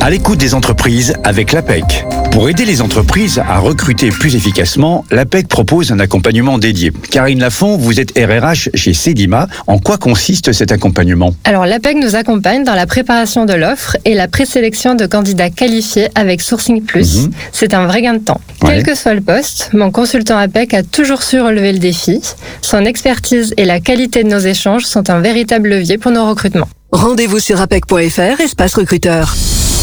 À l'écoute des entreprises avec l'APEC. Pour aider les entreprises à recruter plus efficacement, l'APEC propose un accompagnement dédié. Karine Lafont, vous êtes RRH chez Cedima. En quoi consiste cet accompagnement ? Alors l'APEC nous accompagne dans la préparation de l'offre et la présélection de candidats qualifiés avec Sourcing Plus. C'est un vrai gain de temps. Ouais. Quel que soit le poste, mon consultant APEC a toujours su relever le défi. Son expertise et la qualité de nos échanges sont un véritable levier pour nos recrutements. Rendez-vous sur apec.fr, espace recruteur.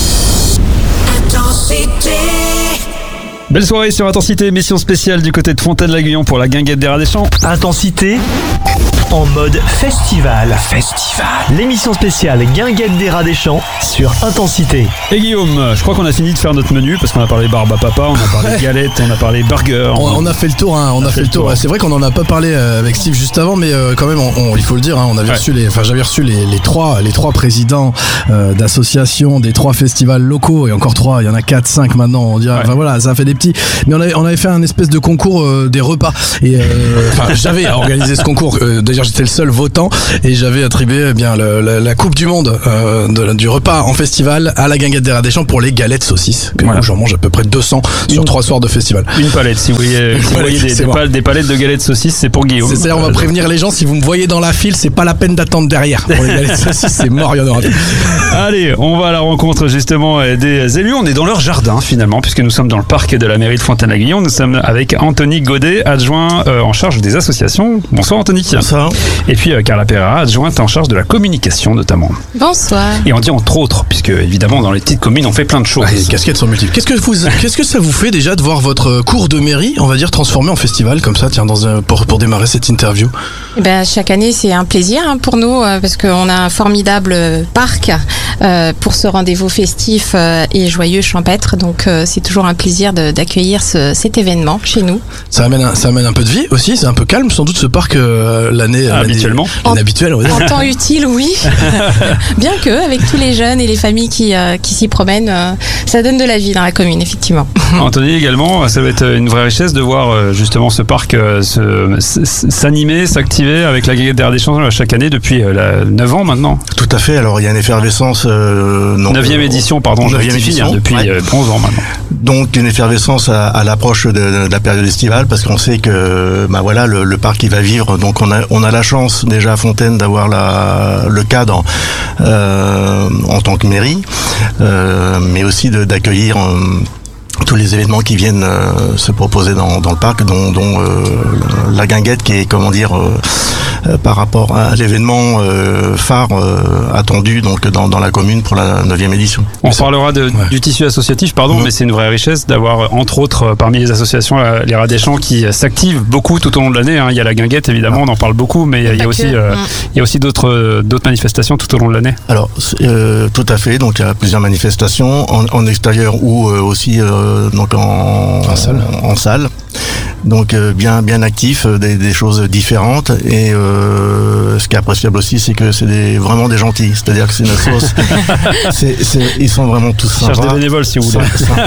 Belle soirée sur Intensité, émission spéciale du côté de Fontaine-l'Aiguillon pour la guinguette des Rats des Champs. Intensité en mode festival. L'émission spéciale Guinguette des Rats des Champs sur Intensité. Et Guillaume, je crois qu'on a fini de faire notre menu parce qu'on a parlé barbe à papa, on a parlé galettes, on a parlé burger. On a fait le tour, on a fait le tour. C'est vrai qu'on en a pas parlé avec Steve juste avant, mais quand même, il faut le dire, on avait reçu j'avais reçu les trois présidents d'associations des 3 festivals locaux, et encore 3, il y en a 4, 5 maintenant, on dirait. Enfin voilà, ça fait des petits. Mais on avait fait un espèce de concours des repas. Et j'avais organisé ce concours. D'ailleurs, j'étais le seul votant et j'avais attribué la Coupe du Monde du repas en festival à la guinguette des Rats des Champs pour les galettes saucisses. Voilà. J'en mange à peu près 200 sur 3 soirs de festival. Une palette, si vous voyez, des palettes de galettes saucisses, c'est pour Guillaume. C'est-à-dire, on va prévenir les gens, si vous me voyez dans la file, c'est pas la peine d'attendre derrière. Pour les galettes saucisses, c'est mort, il y en aura plus. Allez, on va à la rencontre justement des élus. On est dans leur jardin finalement, puisque nous sommes dans le parc de la mairie de Fontaine-l'Aiguillon. Nous sommes avec Anthony Godet, adjoint en charge des associations. Bonsoir Anthony. Bonsoir. Et puis Carla Pereira, adjointe en charge de la communication notamment. Bonsoir. Et on dit entre autres, puisque évidemment dans les petites communes on fait plein de choses. Les casquettes sont multiples. Qu'est-ce que ça vous fait déjà de voir votre cours de mairie, on va dire, transformé en festival comme ça, tiens, pour démarrer cette interview? Chaque année, c'est un plaisir pour nous parce qu'on a un formidable parc pour ce rendez-vous festif et joyeux champêtre. Donc, c'est toujours un plaisir d'accueillir cet événement chez nous. Ça amène un peu de vie aussi. C'est un peu calme, sans doute, ce parc l'année habituellement. Inhabituelle, oui. En temps utile, oui. Bien que, avec tous les jeunes et les familles qui s'y promènent, ça donne de la vie dans la commune, effectivement. Anthony également, ça va être une vraie richesse de voir justement ce parc s'animer, s'activer avec la guinguette des Rats des Champs chaque année depuis 9 ans maintenant. Tout à fait, alors il y a une effervescence... 9e édition, pardon, je rectifie, depuis 11 ans maintenant. Donc une effervescence à l'approche de la période estivale, parce qu'on sait que le parc il va vivre. Donc on a la chance déjà à Fontaine d'avoir le cadre en tant que mairie, mais aussi d'accueillir tous les événements qui viennent se proposer dans le parc, dont la guinguette qui est, par rapport à l'événement phare attendu donc dans la commune pour la 9e édition. On parlera du tissu associatif, mais c'est une vraie richesse d'avoir entre autres parmi les associations les Rats des Champs qui s'activent beaucoup tout au long de l'année. Il y a la guinguette évidemment, on en parle beaucoup, mais il y a aussi d'autres manifestations tout au long de l'année. Alors tout à fait, donc il y a plusieurs manifestations en extérieur ou aussi donc en salle. Donc bien actif, des choses différentes, et ce qui est appréciable aussi, c'est que c'est vraiment des gentils, c'est-à-dire que c'est une sauce. Ils sont vraiment tous sympas. Cherche des bénévoles si vous voulez.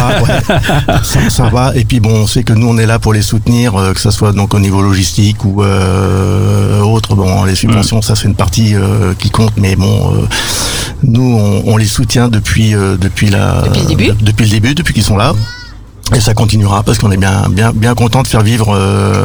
Sympa. Et puis on sait que nous on est là pour les soutenir, que ce soit donc au niveau logistique ou autre. Les subventions, ça c'est une partie qui compte, mais nous on les soutient depuis le début, depuis qu'ils sont là. Et ça continuera parce qu'on est bien content de faire vivre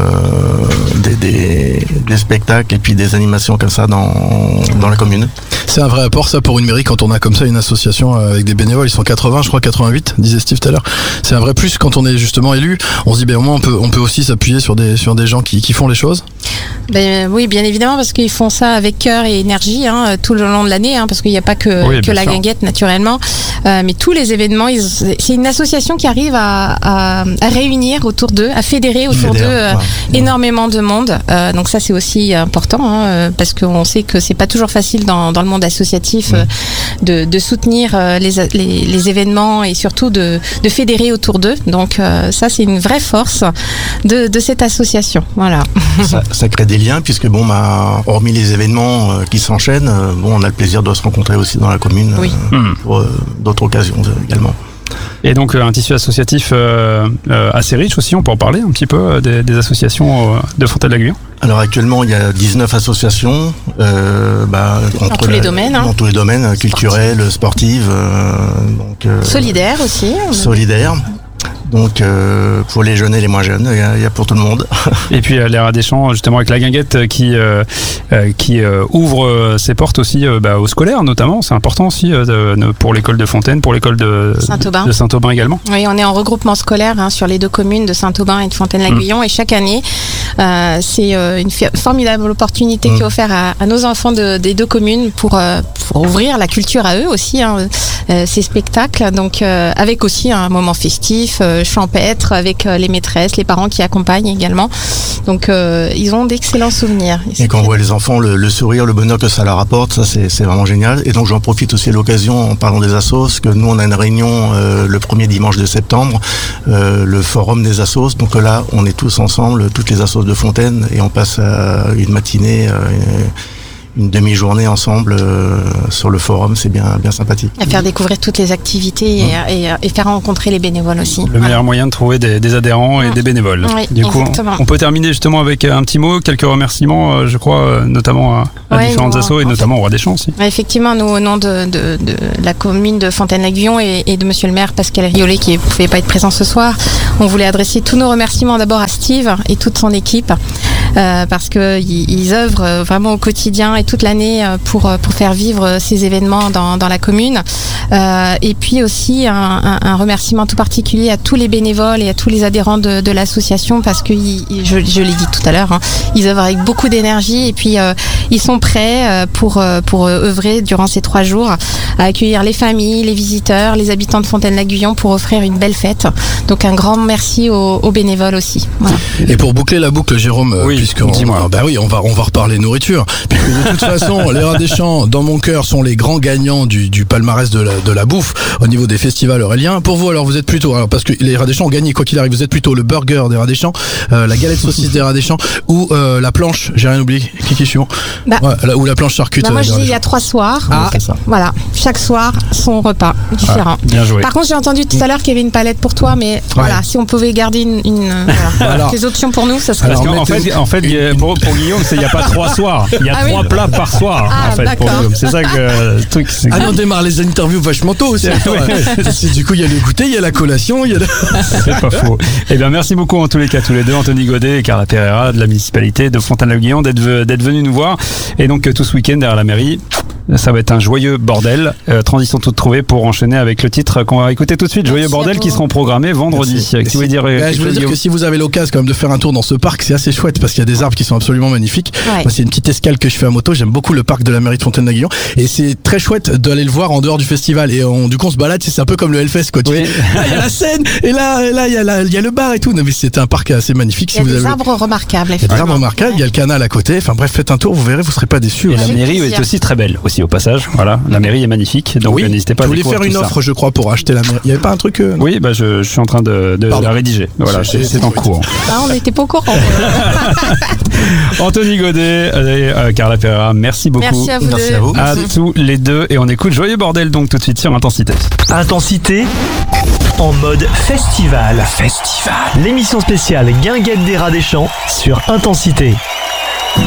des spectacles et puis des animations comme ça dans la commune. C'est un vrai apport ça pour une mairie quand on a comme ça une association avec des bénévoles. Ils sont 80, je crois 88, disait Steve tout à l'heure. C'est un vrai plus quand on est justement élu. On se dit au moins on peut aussi s'appuyer sur des gens qui font les choses. Oui, bien évidemment, parce qu'ils font ça avec cœur et énergie tout le long de l'année, parce qu'il n'y a pas que la guinguette naturellement, mais tous les événements. C'est une association qui arrive à réunir autour d'eux, à fédérer autour d'eux énormément de monde. Donc ça c'est aussi important, parce qu'on sait que c'est pas toujours facile dans le monde associatif de soutenir les événements et surtout de fédérer autour d'eux. Donc ça c'est une vraie force de cette association. Voilà. Ça crée des liens puisque hormis les événements qui s'enchaînent, on a le plaisir de se rencontrer aussi dans la commune pour d'autres occasions également. Et donc un tissu associatif assez riche aussi, on peut en parler un petit peu des associations de Fontaine-l'Aiguillon. Alors actuellement, il y a 19 associations dans tous les domaines, dans tous les domaines, culturels, sportives, solidaires aussi. Solidaires. Donc pour les jeunes et les moins jeunes, il y a pour tout le monde. Et puis les Rats des Champs, justement avec la guinguette qui ouvre ses portes aussi aux scolaires notamment. C'est important aussi pour l'école de Fontaine, pour l'école de Saint-Aubin également. Oui, on est en regroupement scolaire sur les deux communes de Saint-Aubin et de Fontaine-l'Aiguillon. Et chaque année, c'est une formidable opportunité qui est offerte à nos enfants des deux communes pour ouvrir la culture à eux aussi, ces spectacles. Donc avec aussi un moment festif, champêtre, avec les maîtresses, les parents qui accompagnent également. Donc ils ont d'excellents souvenirs. Et quand on voit les enfants, le sourire, le bonheur que ça leur apporte, ça c'est vraiment génial. Et donc j'en profite aussi à l'occasion en parlant des assos, que nous on a une réunion le premier dimanche de septembre, le forum des assos. Donc là on est tous ensemble, toutes les assos de Fontaine, et on passe une matinée, une demi-journée ensemble sur le forum, c'est bien sympathique. À faire découvrir toutes les activités et faire rencontrer les bénévoles aussi. Le meilleur moyen de trouver des adhérents et des bénévoles. Oui, du coup, on peut terminer justement avec un petit mot, quelques remerciements, je crois, notamment à différentes assos et notamment au Roi des Champs aussi. Effectivement, nous, au nom de la commune de Fontaine-l'Aiguillon et de monsieur le maire Pascal Riolet qui ne pouvait pas être présent ce soir, on voulait adresser tous nos remerciements d'abord à Steve et toute son équipe parce qu'ils œuvrent vraiment au quotidien et toute l'année pour faire vivre ces événements dans la commune. Et puis aussi un remerciement tout particulier à tous les bénévoles et à tous les adhérents de l'association parce que je l'ai dit tout à l'heure, ils œuvrent avec beaucoup d'énergie et puis ils sont prêts pour œuvrer durant ces 3 jours à accueillir les familles, les visiteurs, les habitants de Fontaine-l'Aiguillon pour offrir une belle fête. Donc un grand merci aux bénévoles aussi. Voilà. Et pour boucler la boucle, Jérôme, dis-moi. on va reparler nourriture. Puisque de toute façon, les Rats des Champs, dans mon cœur, sont les grands gagnants du palmarès de la bouffe au niveau des festivals auréliens. Pour vous, alors, vous êtes plutôt, parce que les Rats des Champs ont gagné quoi qu'il arrive, vous êtes plutôt le burger des Rats des Champs, la galette saucisse des Rats des Champs ou la planche, j'ai rien oublié, ou la planche charcute. Moi, je dis il y a 3 soirs. Voilà, chaque soir, son repas différent. Bien joué. Par contre, j'ai entendu tout à l'heure qu'il y avait une palette pour toi, mais voilà, si on pouvait garder des options pour nous, ça serait. Parce qu'en fait, pour Guillaume, il n'y a pas 3 soirs, il y a 3 plats par soir. En fait, pour Guillaume. C'est ça que le truc. C'est on démarre les interviews vachement tôt aussi. Du coup, il y a le goûter, il y a la collation, il y a. C'est pas faux. Eh bien, merci beaucoup en tous les cas, tous les deux, Anthony Godet et Carla Pereira de la municipalité de Fontaine-l'Aiguillon, d'être venus nous voir. Et donc, tout ce week-end derrière la mairie, ça va être un joyeux bordel. Transition toute trouvée pour enchaîner avec le titre qu'on va écouter tout de suite. Joyeux bordel qui seront programmés vendredi. Je voulais dire que si vous avez l'occasion quand même de faire un tour dans ce parc, c'est assez chouette parce qu'il y a des arbres qui sont absolument magnifiques. Ouais. Moi, c'est une petite escale que je fais à moto. J'aime beaucoup le parc de la mairie de Fontaine-l'Aiguillon et c'est très chouette d'aller le voir en dehors du festival. Et du coup, on se balade. C'est un peu comme le Hellfest, quoi. Il y a la scène et là, il y a le bar et tout. Non, mais c'est un parc assez magnifique. Il y a des arbres remarquables. Il y a des arbres remarquables. Il y a le canal à côté. Enfin bref, faites un tour. Vous verrez, vous serez pas déçus. Et la mairie est aussi très belle aussi au passage. Voilà. La mairie est magnifique, donc n'hésitez pas à découvrir. Vous voulez faire une offre, je crois, pour acheter la mairie. Il n'y avait pas un truc Oui, je suis en train de la rédiger. Voilà, c'est en cours. On n'était pas au courant. Anthony Godet et Carla Pereira, merci beaucoup. Merci à vous. Merci à vous. À tous les deux. Et on écoute Joyeux Bordel donc tout de suite sur Intensité. Intensité en mode festival. L'émission spéciale Guinguette des Rats des Champs sur Intensité.